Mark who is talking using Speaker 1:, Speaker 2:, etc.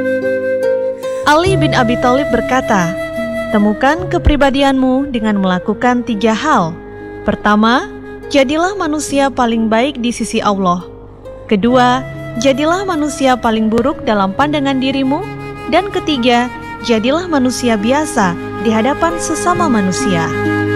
Speaker 1: Ali bin Abi Thalib berkata, temukan kepribadianmu dengan melakukan 3 hal. Pertama, jadilah manusia paling baik di sisi Allah. Kedua, jadilah manusia paling buruk dalam pandangan dirimu. Dan ketiga, jadilah manusia biasa di hadapan sesama manusia.